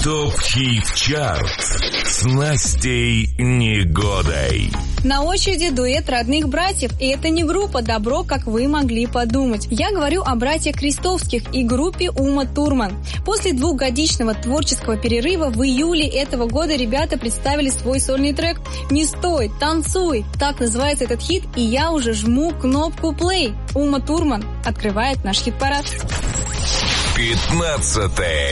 ТОП-ХИТ-ЧАРТ с Настей Негодой. На очереди дуэт родных братьев, и это не группа «Добро», как вы могли подумать. Я говорю о братьях Крестовских и группе Ума Турман. После двухгодичного творческого перерыва в июле этого года ребята представили свой сольный трек «Не стой, танцуй». Так называется этот хит, и я уже жму кнопку «Play». Ума Турман открывает наш хит-парад. 15-е